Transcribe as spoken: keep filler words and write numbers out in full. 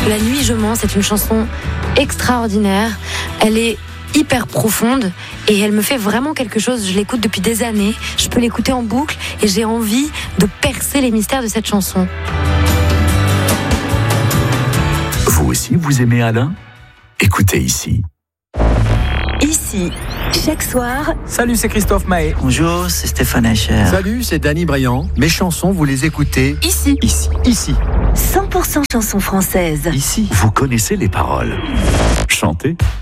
La nuit je mens, c'est une chanson extraordinaire. Elle est hyper profonde et elle me fait vraiment quelque chose. Je l'écoute depuis des années, je peux l'écouter en boucle et j'ai envie de percer les mystères de cette chanson. Vous aussi, vous aimez Alain ? Écoutez ici. Ici, chaque soir. Salut, c'est Christophe Maé. Bonjour, c'est Stéphane Echer. Salut, c'est Danny Briand. Mes chansons, vous les écoutez Ici. Ici. Ici. cent pour cent chansons françaises. Ici. Vous connaissez les paroles. Chantez.